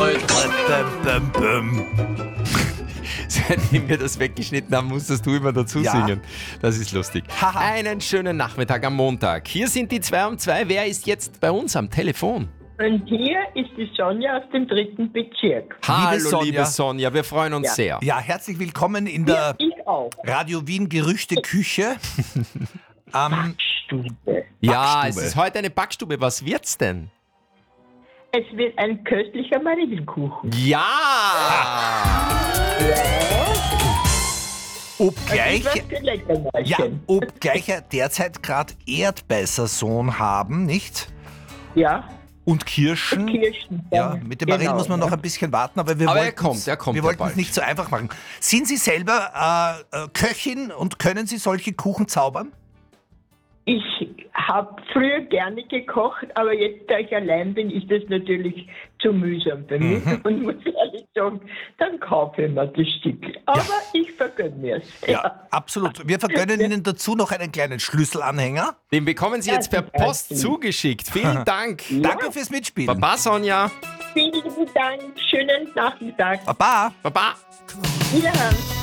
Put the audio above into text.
Seitdem wir das weggeschnitten haben, musstest du immer dazu singen. Das ist lustig. Einen schönen Nachmittag am Montag. Hier sind die 2 um 2. Wer ist jetzt bei uns am Telefon? Und hier ist die Sonja aus dem 3. Bezirk. Hallo, liebe Sonja, wir freuen uns sehr. Ja, herzlich willkommen in der Ich auch. Radio Wien Gerüchteküche. Backstube. Ja, es ist heute eine Backstube. Was wird's denn? Es wird ein köstlicher Marillenkuchen. Ja! Obgleich, Was für Leckermäulchen. ja, obgleich er derzeit gerade Erdbeißersohn haben, nicht? Ja, Und Kirschen. Kirschen. Ja, mit dem Marillen muss man noch ein bisschen warten, aber wir Aber wollten er kommt wir ja wollten bald. es nicht so einfach machen. Sind Sie selber Köchin und können Sie solche Kuchen zaubern? Ich habe früher gerne gekocht, aber jetzt, da ich allein bin, ist das natürlich zu mühsam für mich. Und muss ehrlich sagen, dann kaufe ich mir das Stück. Aber ich vergönne mir es. Ja, absolut. Wir vergönnen Ihnen dazu noch einen kleinen Schlüsselanhänger. Den bekommen Sie jetzt per Post zugeschickt. Vielen Dank. Danke fürs Mitspielen. Baba, Sonja. Vielen lieben Dank. Schönen Nachmittag. Baba. Baba. Wiederhören.